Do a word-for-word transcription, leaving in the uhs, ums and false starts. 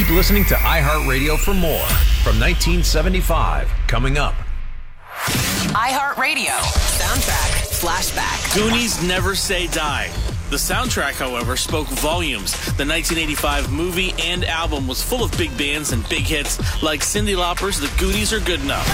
Keep listening to iHeartRadio for more from nineteen seventy-five. Coming up. iHeartRadio. Soundtrack Flashback. Goonies Never Say Die. The soundtrack, however, spoke volumes. The nineteen eighty-five movie and album was full of big bands and big hits like Cyndi Lauper's The Goonies Are Good Enough.